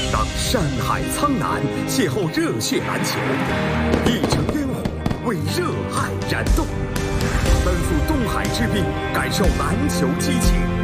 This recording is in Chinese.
让山海苍南邂逅热血篮球，一城烟火为热爱燃动，奔赴东海之滨，感受篮球激情。